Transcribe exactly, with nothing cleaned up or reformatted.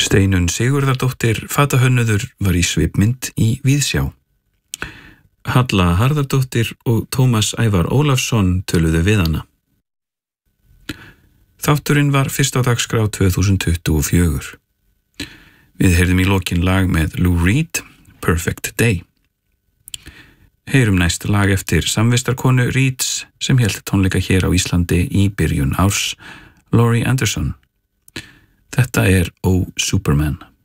Steinunn Sigurðardóttir fatahönnuður var í svipmynd í Víðsjá. Halla Harðardóttir og Tómas Ævar Ólafsson töluðu við hana. Þátturinn var fyrst á dagskrá tvö þúsund tuttugu og fjögur. Við heyrðum í lokin lag með Lou Reed, Perfect Day. Heyrum næst lag eftir samvistarkonu Reeds sem hélt tónleika hér á Íslandi í byrjun árs, Laurie Anderson. Þetta er Oh Superman.